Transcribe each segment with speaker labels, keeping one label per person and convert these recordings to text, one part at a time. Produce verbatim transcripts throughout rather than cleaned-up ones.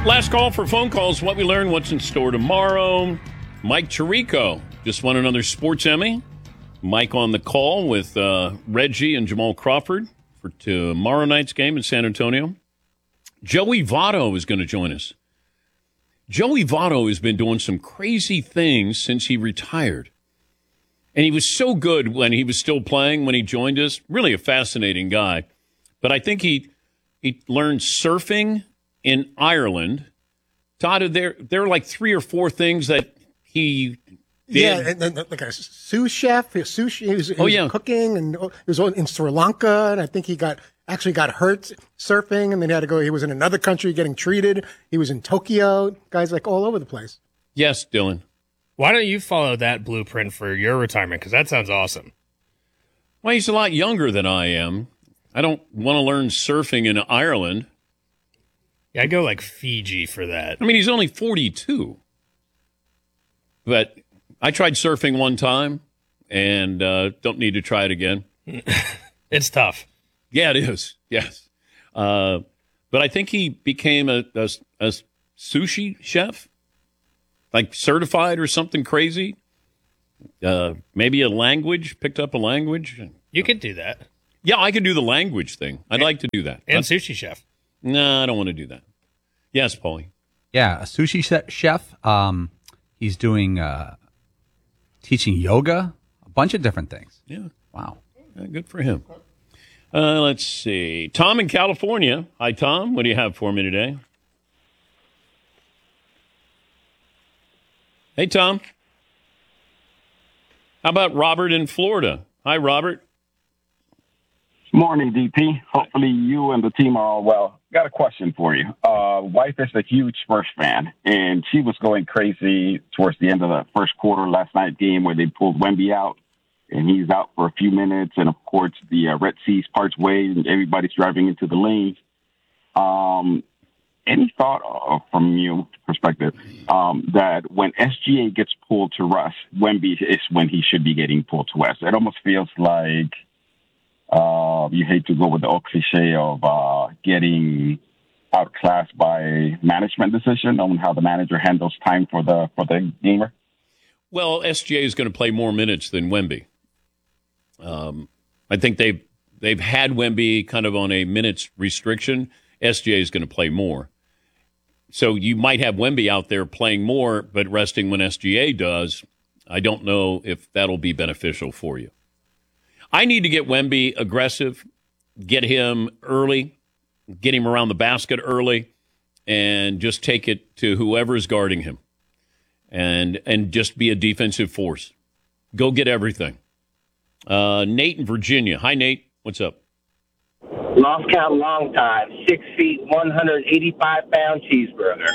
Speaker 1: Last call for phone calls. What we learned, what's in store tomorrow. Mike Tirico just won another Sports Emmy. Mike on the call with uh, Reggie and Jamal Crawford for tomorrow night's game in San Antonio. Joey Votto is going to join us. Joey Votto has been doing some crazy things since he retired. And he was so good when he was still playing, when he joined us. Really a fascinating guy. But I think he he learned surfing in Ireland. Todd, there, there are like three or four things that he did.
Speaker 2: Yeah, and then like a sous chef, a sushi, he was, he
Speaker 1: oh,
Speaker 2: was
Speaker 1: yeah.
Speaker 2: cooking, and he was in Sri Lanka, and I think he got actually got hurt surfing, and then he had to go, he was in another country getting treated. He was in Tokyo, guys like all over the place.
Speaker 1: Yes, Dylan.
Speaker 3: Why don't you follow that blueprint for your retirement? Because that sounds awesome.
Speaker 1: Well, he's a lot younger than I am. I don't want to learn surfing in Ireland.
Speaker 3: Yeah, I'd go like Fiji for that.
Speaker 1: I mean, he's only forty-two. But I tried surfing one time and uh, don't need to try it again.
Speaker 3: It's tough.
Speaker 1: Yeah, it is. Yes. Uh, but I think he became a, a, a sushi chef, like certified or something crazy. Uh, maybe a language, picked up a language.
Speaker 3: You could do that.
Speaker 1: Yeah, I could do the language thing. I'd and, like to do that.
Speaker 3: And
Speaker 1: That's,
Speaker 3: sushi chef.
Speaker 1: No, I don't want to do that. Yes, Paulie.
Speaker 4: Yeah, a sushi chef. Um, he's doing uh, teaching yoga, a bunch of different things.
Speaker 1: Yeah.
Speaker 4: Wow.
Speaker 1: Yeah, good for him. Uh, let's see. Tom in California. Hi, Tom. What do you have for me today? Hey, Tom. How about Robert in Florida? Hi, Robert.
Speaker 5: Morning, D P. Hopefully you and the team are all well. Got a question for you. Uh, wife is a huge Spurs fan, and she was going crazy towards the end of the first quarter last night game where they pulled Wemby out, and he's out for a few minutes. And, of course, the uh, Red Seas parts ways, and everybody's driving into the lanes. Um, any thought uh, from your perspective um, that when S G A gets pulled to Russ, Wemby is when he should be getting pulled to West? It almost feels like Uh, you hate to go with the old cliche of uh, getting outclassed by management decision on how the manager handles time for the for the gamer.
Speaker 1: Well, S G A is going to play more minutes than Wemby. Um, I think they've they've had Wemby kind of on a minutes restriction. S G A is going to play more, so you might have Wemby out there playing more, but resting when S G A does. I don't know if that'll be beneficial for you. I need to get Wemby aggressive, get him early, get him around the basket early, and just take it to whoever is guarding him, and and just be a defensive force. Go get everything. Uh, Nate in Virginia. Hi, Nate. What's up?
Speaker 6: Lost count long time. Six feet, one hundred eighty-five pound cheeseburger.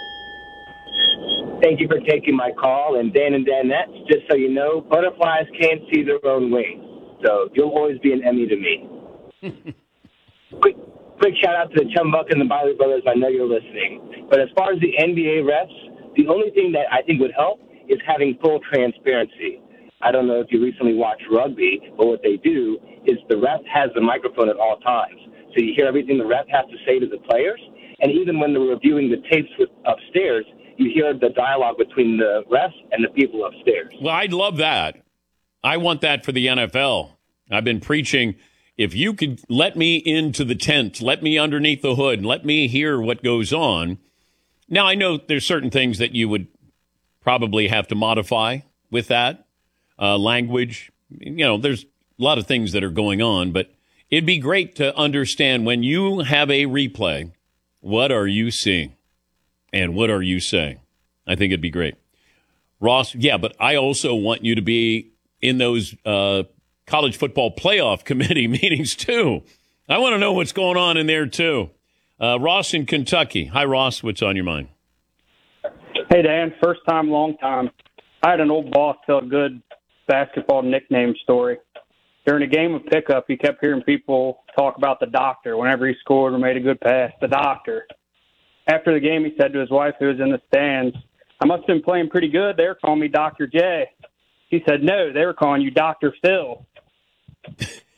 Speaker 6: Thank you for taking my call. And Dan and Danette, just so you know, butterflies can't see their own wings. So you'll always be an Emmy to me. quick quick shout out to the Chumbuck and the Biley brothers. I know you're listening. But as far as the N B A refs, the only thing that I think would help is having full transparency. I don't know if you recently watched rugby, but what they do is the ref has the microphone at all times. So you hear everything the ref has to say to the players. And even when they're reviewing the tapes with upstairs, you hear the dialogue between the refs and the people upstairs.
Speaker 1: Well, I'd love that. I want that for the N F L. I've been preaching, if you could let me into the tent, let me underneath the hood, let me hear what goes on. Now, I know there's certain things that you would probably have to modify with that uh, language. You know, there's a lot of things that are going on, but it'd be great to understand when you have a replay, what are you seeing and what are you saying? I think it'd be great. Ross, yeah, but I also want you to be in those uh, college football playoff committee meetings, too. I want to know what's going on in there, too. Uh, Ross in Kentucky. Hi, Ross. What's on your mind?
Speaker 7: Hey, Dan. First time, long time. I had an old boss tell a good basketball nickname story. During a game of pickup, he kept hearing people talk about the doctor whenever he scored or made a good pass, the doctor. After the game, he said to his wife, who was in the stands, I must have been playing pretty good. They were calling me Doctor J. He said, no, they were calling you Doctor Phil.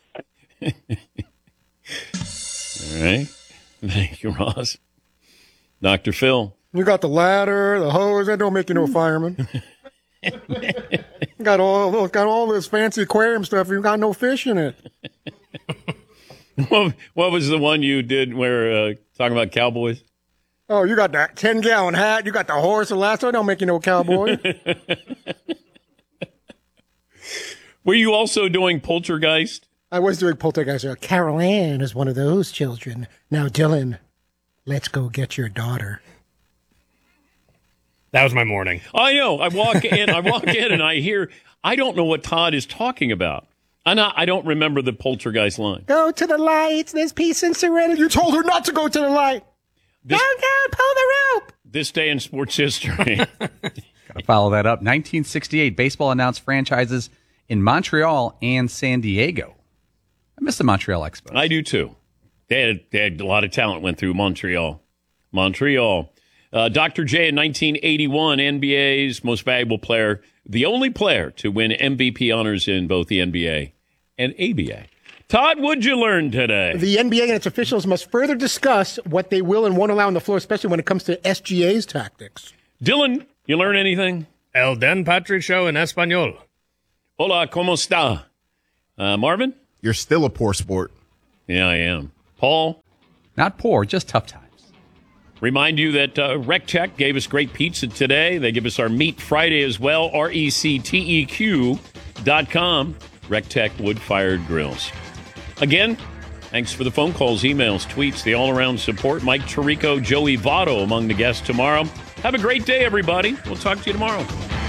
Speaker 1: All right. Thank you, Ross. Doctor Phil.
Speaker 2: You got the ladder, the hose. That don't make you no fireman. You got all got all this fancy aquarium stuff. You got no fish in it.
Speaker 1: What, what was the one you did where uh, talking about cowboys?
Speaker 2: Oh, you got that ten gallon hat. You got the horse and lasso. Don't make you no cowboy.
Speaker 1: Were you also doing Poltergeist?
Speaker 2: I was doing Poltergeist. Carol Ann is one of those children. Now, Dylan, let's go get your daughter.
Speaker 3: That was my morning.
Speaker 1: I know. I walk in. I walk in, and I hear. I don't know what Todd is talking about. I not, I don't remember the Poltergeist line.
Speaker 2: Go to the lights. There's peace and serenity. You told her not to go to the light.
Speaker 1: This,
Speaker 2: down, down, pull the rope.
Speaker 1: This day in sports history.
Speaker 4: Gotta follow that up. nineteen sixty-eight, baseball announced franchises in Montreal and San Diego. I miss the Montreal Expos.
Speaker 1: I do too. They had, they had a lot of talent went through Montreal. Montreal. Uh, Doctor J in nineteen eighty-one, N B A's most valuable player, the only player to win M V P honors in both the N B A and A B A. Todd, what'd you learn today?
Speaker 2: The N B A and its officials must further discuss what they will and won't allow on the floor, especially when it comes to S G A's tactics.
Speaker 1: Dylan, you learn anything?
Speaker 3: El Dan Patrick Show in Espanol.
Speaker 1: Hola, ¿cómo está? Uh, Marvin?
Speaker 8: You're still a poor sport.
Speaker 1: Yeah, I am. Paul?
Speaker 4: Not poor, just tough times.
Speaker 1: Remind you that uh, RecTech gave us great pizza today. They give us our Meat Friday as well, R E C T E Q dot com, RecTech wood-fired grills. Again, thanks for the phone calls, emails, tweets, the all-around support. Mike Tirico, Joey Votto among the guests tomorrow. Have a great day, everybody. We'll talk to you tomorrow.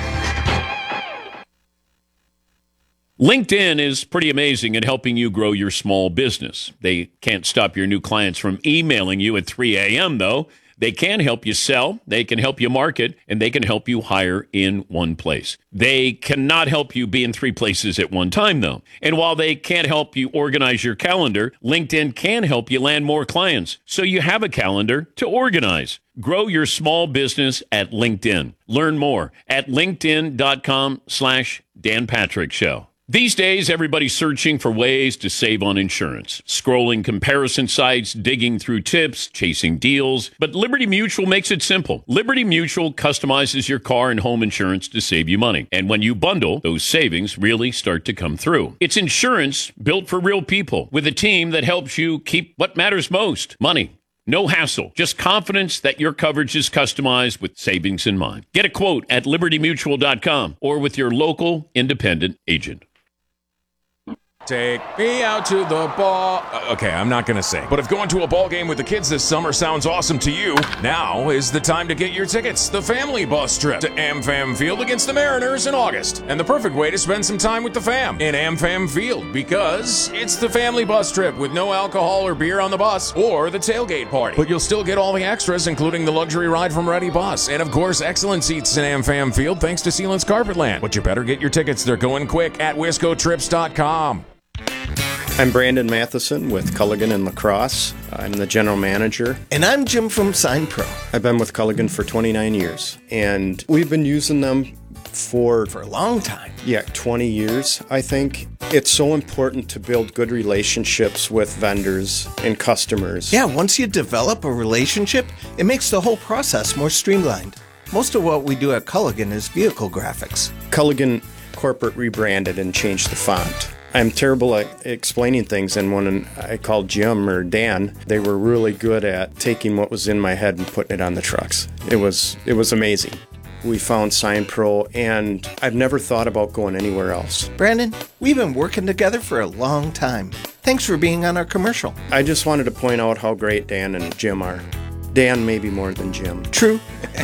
Speaker 1: LinkedIn is pretty amazing at helping you grow your small business. They can't stop your new clients from emailing you at three a.m., though. They can help you sell, they can help you market, and they can help you hire in one place. They cannot help you be in three places at one time, though. And while they can't help you organize your calendar, LinkedIn can help you land more clients, so you have a calendar to organize. Grow your small business at LinkedIn. Learn more at linkedin.com slash Dan Patrick Show. These days, everybody's searching for ways to save on insurance. Scrolling comparison sites, digging through tips, chasing deals. But Liberty Mutual makes it simple. Liberty Mutual customizes your car and home insurance to save you money. And when you bundle, those savings really start to come through. It's insurance built for real people with a team that helps you keep what matters most, money. No hassle, just confidence that your coverage is customized with savings in mind. Get a quote at liberty mutual dot com or with your local independent agent.
Speaker 9: Take me out to the ball. Okay, I'm not going to sing. But if going to a ball game with the kids this summer sounds awesome to you, now is the time to get your tickets. The family bus trip to AmFam Field against the Mariners in August. And the perfect way to spend some time with the fam in AmFam Field, because it's the family bus trip with no alcohol or beer on the bus or the tailgate party. But you'll still get all the extras, including the luxury ride from Ready Bus. And of course, excellent seats in AmFam Field thanks to Sealant's Carpetland. But you better get your tickets. They're going quick at wisco trips dot com.
Speaker 10: I'm Brandon Matheson with Culligan and Lacrosse. I'm the general manager.
Speaker 11: And I'm Jim from Sign Pro.
Speaker 10: I've been with Culligan for twenty-nine years, and we've been using them for...
Speaker 11: For a long time.
Speaker 10: Yeah, twenty years, I think. It's so important to build good relationships with vendors and customers.
Speaker 11: Yeah, once you develop a relationship, it makes the whole process more streamlined. Most of what we do at Culligan is vehicle graphics.
Speaker 10: Culligan corporate rebranded and changed the font. I'm terrible at explaining things, and when I called Jim or Dan, they were really good at taking what was in my head and putting it on the trucks. It was it was amazing. We found Sign Pro, and I've never thought about going anywhere else.
Speaker 11: Brandon, we've been working together for a long time. Thanks for being on our commercial.
Speaker 10: I just wanted to point out how great Dan and Jim are. Dan maybe more than Jim.
Speaker 11: True.
Speaker 12: Go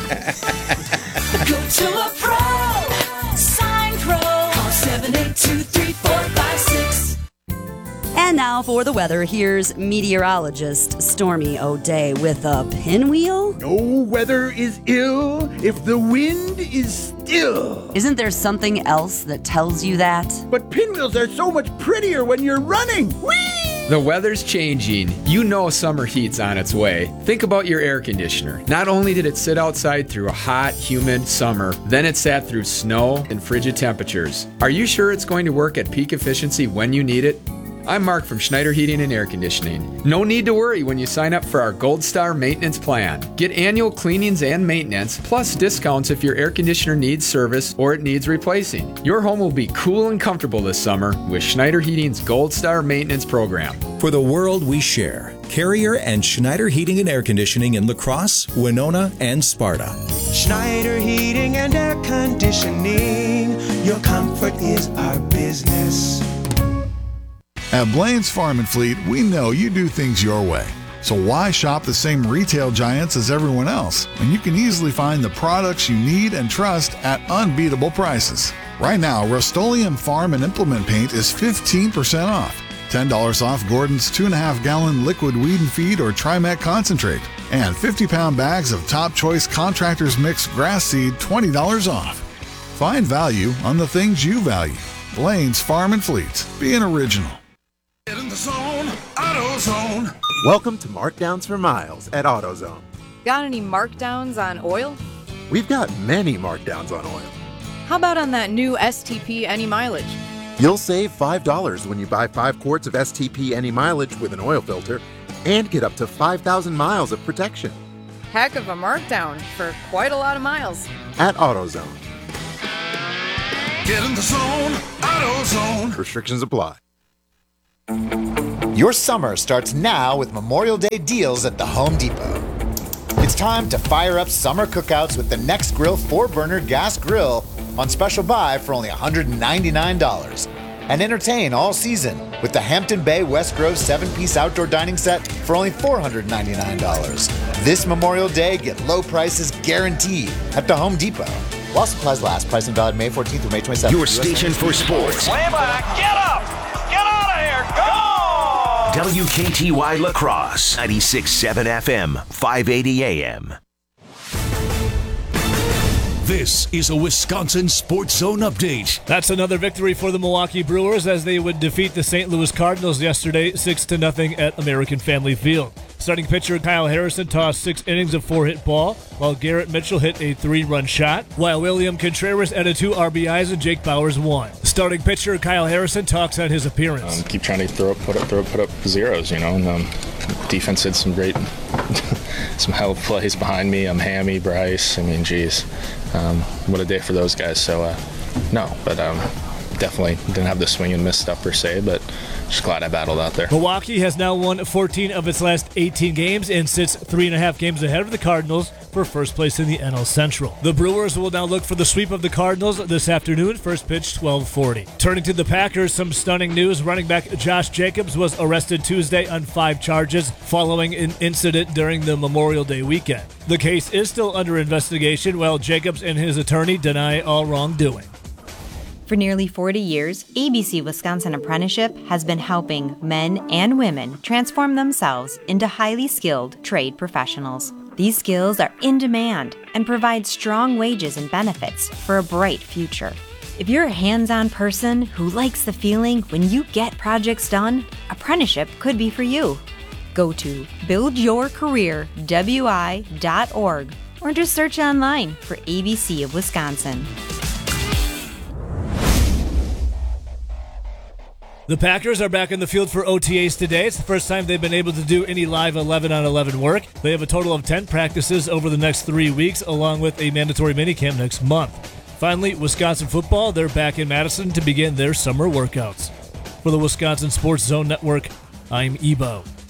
Speaker 12: to a pro. Sign Pro. Call seven eight two, three four five six.
Speaker 13: And now for the weather, here's meteorologist Stormy O'Day with a pinwheel.
Speaker 14: No weather is ill if the wind is still.
Speaker 13: Isn't there something else that tells you that?
Speaker 14: But pinwheels are so much prettier when you're running. Whee!
Speaker 15: The weather's changing. You know summer heat's on its way. Think about your air conditioner. Not only did it sit outside through a hot, humid summer, then it sat through snow and frigid temperatures. Are you sure it's going to work at peak efficiency when you need it? I'm Mark from Schneider Heating and Air Conditioning. No need to worry when you sign up for our Gold Star Maintenance Plan. Get annual cleanings and maintenance, plus discounts if your air conditioner needs service or it needs replacing. Your home will be cool and comfortable this summer with Schneider Heating's Gold Star Maintenance Program.
Speaker 8: For the world we share, Carrier and Schneider Heating and Air Conditioning in La Crosse, Winona, and Sparta.
Speaker 12: Schneider Heating and Air Conditioning. Your comfort is our business.
Speaker 16: At Blaine's Farm and Fleet, we know you do things your way. So why shop the same retail giants as everyone else when you can easily find the products you need and trust at unbeatable prices? Right now, Rust-Oleum Farm and Implement Paint is fifteen percent off. ten dollars off Gordon's two point five gallon liquid weed and feed or Trimet concentrate. And fifty pound bags of Top Choice Contractors Mix grass seed, twenty dollars off. Find value on the things you value. Blaine's Farm and Fleet. Be an original.
Speaker 17: Get in the zone, AutoZone.
Speaker 18: Welcome to Markdowns for Miles at AutoZone.
Speaker 19: Got any markdowns on oil?
Speaker 18: We've got many markdowns on oil.
Speaker 19: How about on that new S T P Any Mileage?
Speaker 18: You'll save five dollars when you buy five quarts of S T P Any Mileage with an oil filter and get up to five thousand miles of protection.
Speaker 19: Heck of a markdown for quite a lot of miles.
Speaker 18: At AutoZone.
Speaker 17: Get in the zone, AutoZone.
Speaker 18: Restrictions apply.
Speaker 20: Your summer starts now with Memorial Day deals at the Home Depot. It's time to fire up summer cookouts with the Next Grill four burner gas grill on special buy for only one hundred ninety-nine dollars. And entertain all season with the Hampton Bay West Grove seven piece outdoor dining set for only four hundred ninety-nine dollars. This Memorial Day, get low prices guaranteed at the Home Depot. While supplies last, pricing valid May fourteenth through May twenty-seventh.
Speaker 21: Your station for sports.
Speaker 12: Way back, get up! Get out of here, go!
Speaker 21: W K T Y La Crosse, ninety-six point seven F M, five eighty A M.
Speaker 22: This is a Wisconsin Sports Zone update.
Speaker 23: That's another victory for the Milwaukee Brewers as they would defeat the Saint Louis Cardinals yesterday six to nothing at American Family Field. Starting pitcher Kyle Harrison tossed six innings of four-hit ball, while Garrett Mitchell hit a three-run shot, while William Contreras added two R B Is and Jake Bauers one. Starting pitcher Kyle Harrison talks on his appearance.
Speaker 24: Um, keep trying to throw up, put up, throw up, put up zeros, you know. And, um, defense did some great, some hell of plays behind me. I'm Hammy, Bryce. I mean, geez, um, what a day for those guys. So, uh, no, but um, definitely didn't have the swing and miss stuff per se, but just glad I battled out there.
Speaker 23: Milwaukee has now won fourteen of its last eighteen games and sits three and a half games ahead of the Cardinals for first place in the N L Central. The Brewers will now look for the sweep of the Cardinals this afternoon, first pitch twelve forty. Turning to the Packers, some stunning news. Running back Josh Jacobs was arrested Tuesday on five charges following an incident during the Memorial Day weekend. The case is still under investigation, while Jacobs and his attorney deny all wrongdoing.
Speaker 25: For nearly forty years, A B C Wisconsin Apprenticeship has been helping men and women transform themselves into highly skilled trade professionals. These skills are in demand and provide strong wages and benefits for a bright future. If you're a hands-on person who likes the feeling when you get projects done, apprenticeship could be for you. Go to build your career w i dot org or just search online for A B C of Wisconsin.
Speaker 23: The Packers are back in the field for O T As today. It's the first time they've been able to do any live eleven on eleven work. They have a total of ten practices over the next three weeks, along with a mandatory minicamp next month. Finally, Wisconsin football, they're back in Madison to begin their summer workouts. For the Wisconsin Sports Zone Network, I'm Ebo.